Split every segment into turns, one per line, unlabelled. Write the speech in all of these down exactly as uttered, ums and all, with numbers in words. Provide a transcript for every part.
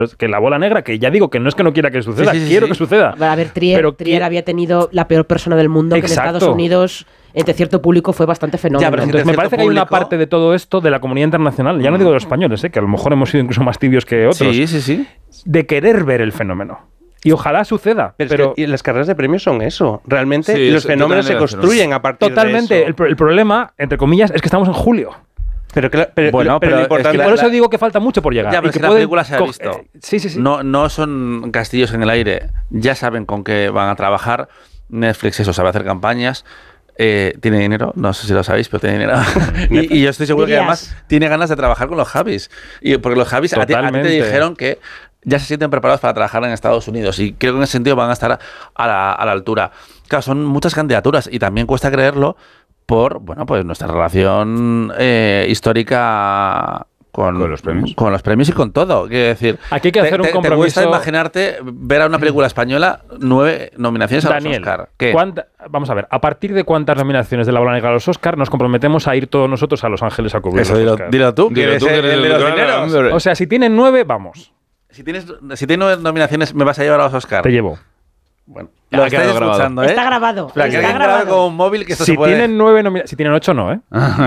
que la bola negra, que ya digo que no es que no quiera que suceda, sí, sí, quiero sí. que suceda.
A ver, Trier, pero Trier que... había tenido la peor persona del mundo, Exacto. que en Estados Unidos, entre cierto público, fue bastante fenómeno.
Ya, pero Entonces me parece público... que hay una parte de todo esto de la comunidad internacional, ya no digo de los españoles, ¿eh? que a lo mejor hemos sido incluso más tibios que otros,
sí, sí, sí.
de querer ver el fenómeno. Y ojalá suceda.
Pero,
pero...
Es que, y las carreras de premios son eso. Realmente sí, los fenómenos se construyen a partir
Totalmente.
de eso.
El, el problema, entre comillas, es que estamos en julio.
Pero, pero,
bueno,
pero, pero
es que por eso digo que falta mucho por llegar.
Ya, pero
y que
si la película se ha visto.
Eh, sí, sí, sí.
No, no son castillos en el aire. Ya saben con qué van a trabajar. Netflix eso sabe hacer campañas. Eh, tiene dinero, no sé si lo sabéis, pero tiene dinero. y, y yo estoy seguro que además tiene ganas de trabajar con los Javis. Y porque los Javis a ti, a ti te dijeron que ya se sienten preparados para trabajar en Estados Unidos. Y creo que en ese sentido van a estar a la, a la altura. Claro, son muchas candidaturas y también cuesta creerlo por, bueno, pues nuestra relación eh, histórica con,
con los premios
con los premios y con todo. Quiero decir,
aquí hay que hacer
te,
un compromiso.
Te cuesta imaginarte ver a una película española nueve nominaciones a
Daniel,
los Oscar.
¿Qué? Vamos a ver, ¿a partir de cuántas nominaciones de la bola negra a los Oscar nos comprometemos a ir todos nosotros a Los Ángeles a cubrir
Eso,
los
dilo,
Oscar?
Dilo tú,
dilo tú, que eres el de los dineros.
O sea, si tienen nueve, vamos.
Si tienes, si tienes nueve nominaciones, ¿me vas a llevar a los Oscar?
Te llevo.
Bueno, lo estáis escuchando, ¿eh?
Está grabado.
La
está
que
grabado
con un móvil que esto
si
se puede...
tienen nueve nominaciones, si tienen ocho, no, ¿eh?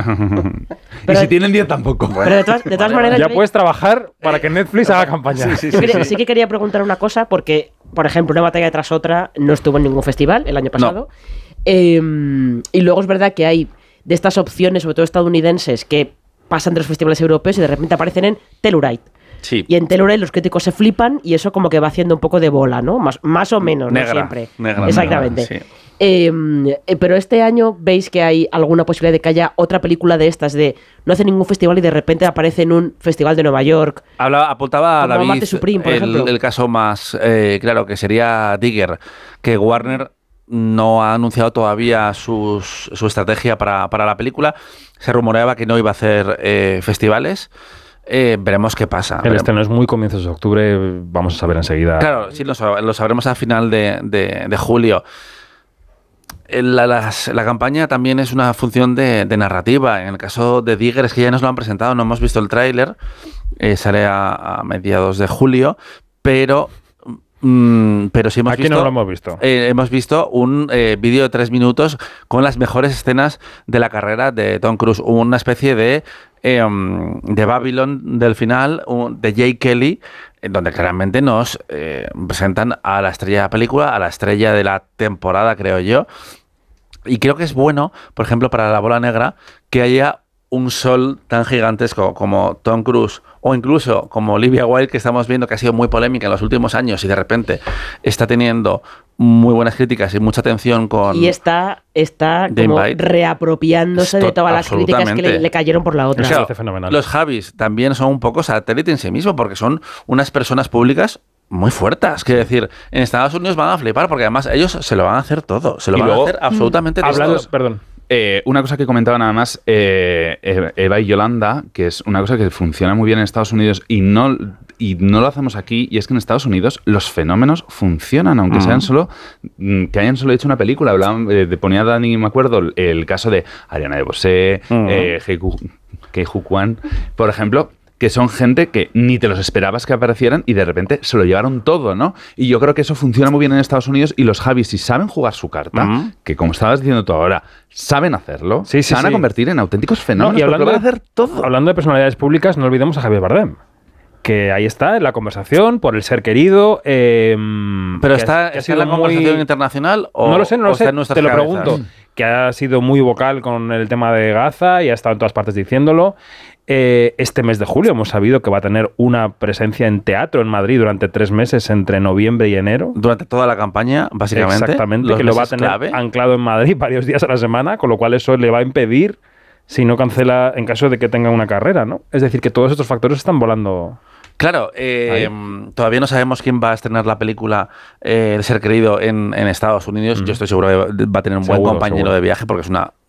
y si tienen diez, tampoco.
Pero de todas, de todas maneras...
Ya puedes trabajar para que Netflix haga campaña.
Sí, sí, sí, sí. sí que quería preguntar una cosa, porque, por ejemplo, Una batalla tras otra no estuvo en ningún festival el año pasado. No. Eh, y luego es verdad que hay de estas opciones, sobre todo estadounidenses, que pasan de los festivales europeos y de repente aparecen en Telluride.
Sí.
Y en Telluride los críticos se flipan y eso como que va haciendo un poco de bola, ¿no? Más, más o menos,
negra,
no siempre.
Negra,
Exactamente.
Negra, sí.
eh, eh, pero este año veis que hay alguna posibilidad de que haya otra película de estas de no hace ningún festival y de repente aparece en un festival de Nueva York.
Hablaba, apuntaba a David
Supreme, por
el, el caso más eh, claro, que sería Digger, que Warner no ha anunciado todavía sus, su estrategia para, para la película. Se rumoreaba que no iba a hacer eh, festivales. Eh, veremos qué pasa.
El estreno es muy comienzos de octubre, vamos a saber enseguida.
Claro, sí, lo, lo sabremos a final de, de, de julio. La, la, la campaña también es una función de, de narrativa. En el caso de Digger es que ya nos lo han presentado, no hemos visto el tráiler, eh, sale a, a mediados de julio, pero... Mm, pero sí hemos
Aquí
visto,
no lo hemos visto.
Eh, hemos visto un eh, vídeo de tres minutos con las mejores escenas de la carrera de Tom Cruise. Una especie de, eh, de Babylon del final, un, de Jake Kelly, donde claramente nos eh, presentan a la estrella de la película, a la estrella de la temporada, creo yo. Y creo que es bueno, por ejemplo, para la bola negra, que haya un sol tan gigantesco como Tom Cruise o incluso como Olivia Wilde, que estamos viendo que ha sido muy polémica en los últimos años y de repente está teniendo muy buenas críticas y mucha atención con...
Y está, está como reapropiándose de todas las críticas que le, le cayeron por la otra.
Claro, los Javis también son un poco satélite en sí mismo porque son unas personas públicas muy fuertes. Quiero decir, en Estados Unidos van a flipar porque además ellos se lo van a hacer todo. Se lo
y
van
luego,
a hacer absolutamente todo.
Hablando, perdón.
Eh, una cosa que comentaba nada más eh, Eva y Yolanda, que es una cosa que funciona muy bien en Estados Unidos y no, y no lo hacemos aquí, y es que en Estados Unidos los fenómenos funcionan, aunque uh-huh. sean solo que hayan solo hecho una película. Hablaban, eh, de, ponía Dani, me acuerdo, el, el caso de Ariana DeBose, uh-huh. eh, Kei-Hu Kwan, por ejemplo, que son gente que ni te los esperabas que aparecieran y de repente se lo llevaron todo, ¿no? Y yo creo que eso funciona muy bien en Estados Unidos y los Javis, si saben jugar su carta, uh-huh. que como estabas diciendo tú ahora, saben hacerlo,
sí, sí,
se van
sí.
a convertir en auténticos fenómenos,
no, y hablando
porque lo van
de,
a hacer todo.
Hablando de personalidades públicas, no olvidemos a Javier Bardem, que ahí está en la conversación, por el ser querido. Eh,
¿Pero está, es, está en la muy... conversación internacional o
no lo sé, no lo sé, te lo
cabezas?
pregunto. Que ha sido muy vocal con el tema de Gaza y ha estado en todas partes diciéndolo. Eh, este mes de julio hemos sabido que va a tener una presencia en teatro en Madrid durante tres meses entre noviembre y enero.
Durante toda la campaña, básicamente.
Exactamente, que lo va a tener clave. anclado en Madrid varios días a la semana, con lo cual eso le va a impedir, si no cancela, en caso de que tenga una carrera, ¿no? Es decir, que todos estos factores están volando.
Claro, eh, todavía no sabemos quién va a estrenar la película eh, El ser querido en, en Estados Unidos. Mm. Yo estoy seguro que va a tener un seguro, buen compañero seguro. de viaje porque es una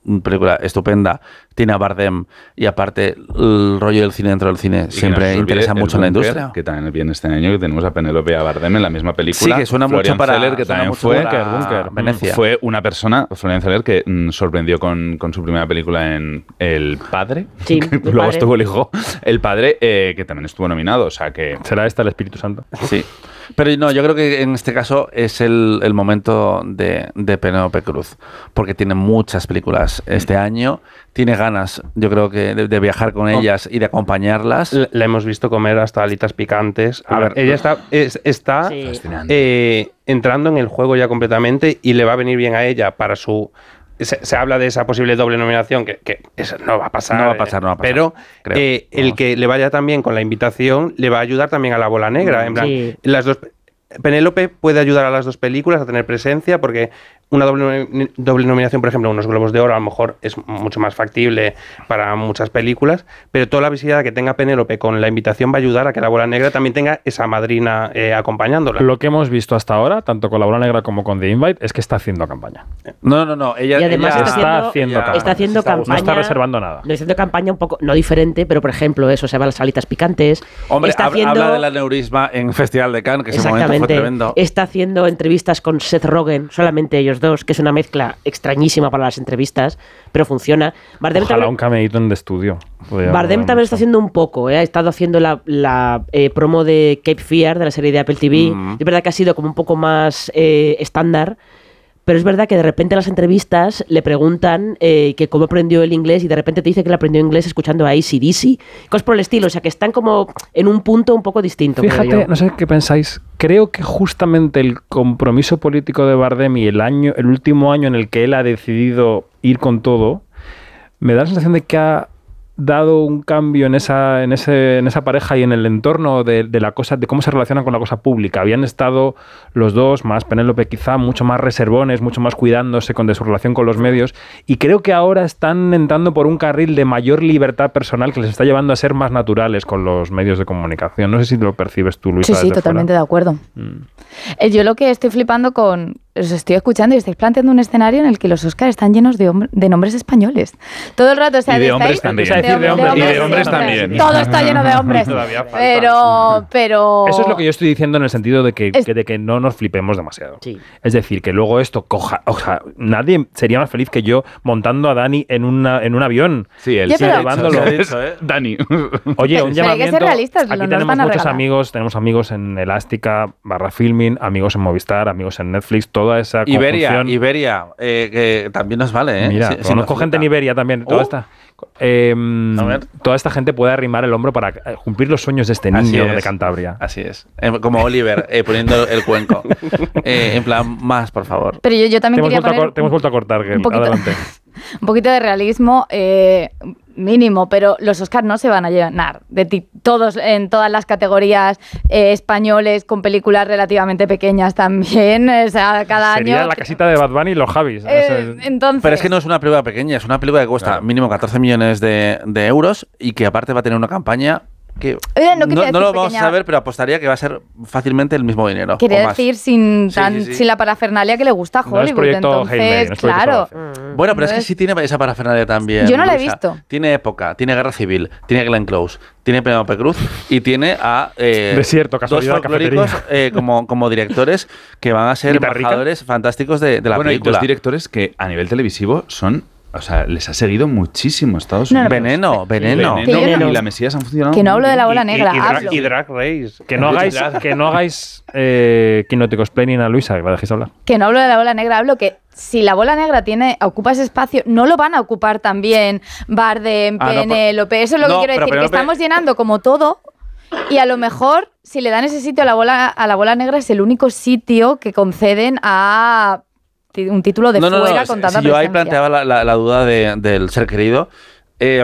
película estupenda, tiene a Bardem y aparte el rollo del cine dentro del cine siempre interesa mucho en la industria.
Que también viene este año, que tenemos a Penélope y a Bardem en la misma película.
Sí, que suena
Florian
mucho para
Zeller, que también fue
Bunker, Venecia.
Fue una persona, Florian Zeller, que mm, sorprendió con, con su primera película en El Padre.
Sí,
Luego
padre.
estuvo el hijo, El Padre, eh, que también estuvo nominado. O sea que
¿Será esta el Espíritu Santo?
Sí. Pero no, yo creo que en este caso es el, el momento de, de Penélope Cruz, porque tiene muchas películas este año, tiene ganas, yo creo que de, de viajar con ellas y de acompañarlas.
La, la hemos visto comer hasta alitas picantes. A ver, ella está, es- está
Sí.
eh, entrando en el juego ya completamente y le va a venir bien a ella para su... Se, se habla de esa posible doble nominación, que, que eso no va a pasar.
No va a pasar, no va a pasar,
Pero
creo.
eh, el
Vamos.
que le vaya también con la invitación le va a ayudar también a la bola negra. En plan,
Sí.
las dos, Penélope puede ayudar a las dos películas a tener presencia porque una doble, nomi- doble nominación, por ejemplo, unos Globos de Oro, a lo mejor es mucho más factible para muchas películas, pero toda la visibilidad que tenga Penélope con la invitación va a ayudar a que la bola negra también tenga esa madrina eh, acompañándola.
Lo que hemos visto hasta ahora, tanto con la bola negra como con The Invite, es que está haciendo campaña.
No, no, no. Ella,
Y además
ella-
está
está
haciendo,
haciendo campaña.
está haciendo
está
campaña.
No está reservando nada.
No está haciendo campaña un poco, no diferente, pero por ejemplo, eso, se va a las salitas picantes.
Hombre,
está
hab-
haciendo,
habla del aneurisma en Festival de Cannes, que ese momento fue
exactamente.
tremendo.
Está haciendo entrevistas con Seth Rogen, solamente ellos dos, que es una mezcla extrañísima para las entrevistas, pero funciona. Bardem
Ojalá
también-
un cameíto en de estudio. Podría
Bardem
molar
también
mucho.
está haciendo un poco, ¿eh? Ha estado haciendo la, la, eh, promo de Cape Fear, de la serie de Apple T V.
Mm.
Es verdad que ha sido como un poco más eh, estándar, pero es verdad que de repente en las entrevistas le preguntan eh, que cómo aprendió el inglés y de repente te dice que le aprendió inglés escuchando a A C D C, cosas por el estilo. O sea, que están como en un punto un poco distinto. creo
Fíjate,
yo.
no sé qué pensáis. Creo que justamente el compromiso político de Bardem y el año, el último año en el que él ha decidido ir con todo, me da la sensación de que ha dado un cambio en esa, en ese, en esa pareja y en el entorno de, de la cosa, de cómo se relacionan con la cosa pública. Habían estado los dos, más Penélope quizá, mucho más reservones, mucho más cuidándose con, de su relación con los medios, y creo que ahora están entrando por un carril de mayor libertad personal que les está llevando a ser más naturales con los medios de comunicación. No sé si lo percibes tú, Luisa.
Sí, sí,
desde
totalmente
fuera.
de acuerdo.
Mm.
Eh, Yo lo que estoy flipando con... Os estoy escuchando y estáis planteando un escenario en el que los Oscars están llenos de, hombre- de nombres españoles. Todo el rato, o sea,
Y de
estáis-
hombres también.
Empieza a decir de hombres.
Y de
sí,
hombres
sí.
también.
Todo está lleno de hombres.
Todavía falta.
Pero, pero...
Eso es lo que yo estoy diciendo en el sentido de que,
Es-
que- de que no nos flipemos demasiado.
Sí.
Es decir, que luego esto coja. O sea, nadie sería más feliz que yo montando a Dani en, una, en un avión.
Sí, él
Ya,
sí
pero-
ha dicho,
Llevándolo.
se ha dicho, ¿eh? Dani.
Oye, un
Pero hay que
llamamiento.
ser realistas,
Aquí
no nos
tenemos
van a
muchos
regalar.
amigos, tenemos amigos en Elástica, barra Filming, amigos en Movistar, amigos en Netflix, toda esa
Iberia,
conjunción.
Iberia, eh, que también nos vale, ¿eh?
Mira,
Si- si
conozco
nos
gente en
flipa.
Iberia también. Toda
Oh.
esta, eh,
A ver.
toda esta gente puede arrimar el hombro para eh, cumplir los sueños de este
Así
niño
es.
de Cantabria.
Así es. Eh, como Oliver, eh, poniendo el cuenco. Eh, en plan, más, por favor.
Pero yo, yo
Te
también
hemos,
quería
vuelto a,
poner
cor- te hemos vuelto a cortar, Gel.
un poquito-
Adelante.
un poquito de realismo eh, mínimo, pero los Oscars no se van a llenar de ti- todos en todas las categorías eh, españoles con películas relativamente pequeñas también, o sea, cada
Sería
año.
la casita de Bad Bunny y los Javis.
Eh,
Ese-
entonces,
Pero es que no es una película pequeña, es una película que cuesta
Claro.
mínimo catorce millones de, de euros y que aparte va a tener una campaña que
Eh, no
no,
quería
no
decir
lo vamos
pequeña.
a saber, pero apostaría que va a ser fácilmente el mismo dinero.
quería
o más.
decir sin,
Sí,
tan,
sí, sí.
sin la parafernalia que le gusta a
No es
Hollywood.
proyecto
entonces,
Hail Mary, no es proyecto
claro.
Salvación.
Bueno, pero es que
Entonces-
sí tiene esa parafernalia también.
Yo no la he
Luisa.
visto.
Tiene época, tiene Guerra Civil, tiene Glenn Close, tiene Penélope Cruz y tiene a eh,
Desierto,
dos
casualidad,
folclóricos eh, como, como directores que van a ser
Guitarrica.
embajadores fantásticos de, de la
Bueno, y
película.
dos directores que a nivel televisivo son... O sea, les ha seguido muchísimo Estados
No, no,
Unidos.
Veneno, veneno.
Veneno
Veneno.
y La Mesías han funcionado
Que no
muy
hablo de
bien.
la bola
Y- y-
negra,
y, drag,
hablo.
y Drag Race.
Que no hagáis, que no hagáis eh, Quinotic Explaining a Luisa, que la dejéis hablar.
Que no hablo de la bola negra, hablo que si la bola negra tiene ocupa ese espacio, no lo van a ocupar también Bardem,
Ah, no, por-
Penélope. Eso es lo
No,
que quiero
pero
decir, que
Penélope-
estamos llenando como todo y a lo mejor si le dan ese sitio a la bola, a la bola negra es el único sitio que conceden a ti- un título de
no, no,
fuera
no,
con
si-
tanta
si yo ahí
presencia.
planteaba la, la- la duda de- del ser querido. eh,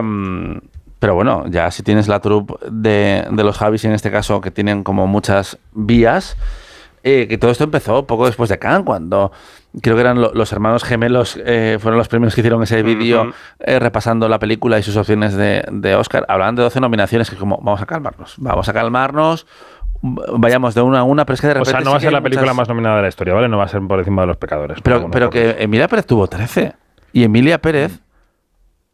pero bueno, ya si tienes la troupe de, de los Javis, en este caso, que tienen como muchas vías, eh, que todo esto empezó poco después de Cannes, cuando creo que eran lo- los hermanos gemelos, eh, fueron los primeros que hicieron ese vídeo
Ujú.
eh, repasando la película y sus opciones de, de Oscar. Hablaban de doce nominaciones, que como, vamos a calmarnos, vamos a calmarnos, vayamos de una a una, pero es que de
O
repente...
sea, no va a
sí que
ser la
hay
película
muchas-
más nominada de la historia, ¿vale? No va a ser por encima de Los Pecadores.
Pero,
Bueno,
pero
por-
que Emilia Pérez tuvo trece. Y Emilia Pérez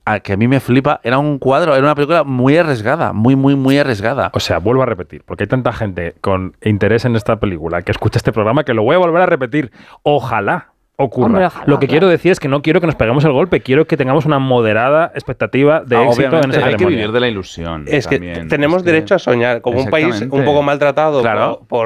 a, que a mí me flipa, era un cuadro, era una película muy arriesgada, muy, muy, muy arriesgada.
O sea, vuelvo a repetir, porque hay tanta gente con interés en esta película que escucha este programa que lo voy a volver a repetir. Ojalá ocurra.
Hombre, ojalá,
lo que
claro.
quiero decir es que no quiero que nos peguemos el golpe, quiero que tengamos una moderada expectativa de
Ah,
éxito en
obviamente,
esa
hay que
ceremonia.
vivir de la ilusión.
Es que
también.
tenemos
Es que-
derecho a soñar, como un país
Exactamente.
un poco maltratado
Claro.
por, por